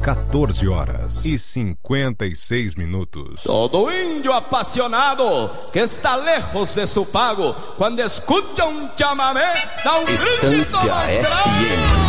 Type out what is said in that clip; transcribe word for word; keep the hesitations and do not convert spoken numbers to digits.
quatorze horas e cinquenta e seis minutos. Todo índio apasionado que está lejos de su pago, quando escucha um chamamé, dá um grito Estância F M.